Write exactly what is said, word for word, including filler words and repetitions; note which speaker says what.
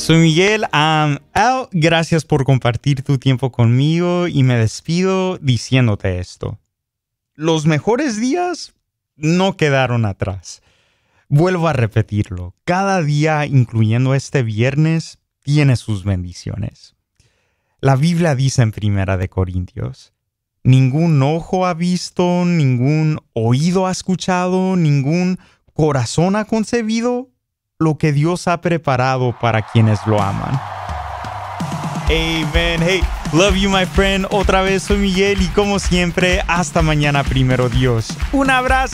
Speaker 1: Soy Miguel. Um, Al, gracias por compartir tu tiempo conmigo y me despido diciéndote esto. Los mejores días no quedaron atrás. Vuelvo a repetirlo. Cada día, incluyendo este viernes, tiene sus bendiciones. La Biblia dice en Primera de Corintios: ningún ojo ha visto, ningún oído ha escuchado, ningún corazón ha concebido lo que Dios ha preparado para quienes lo aman. Amen. Hey, love you, my friend. Otra vez soy Miguel y como siempre, hasta mañana, primero Dios. Un abrazo.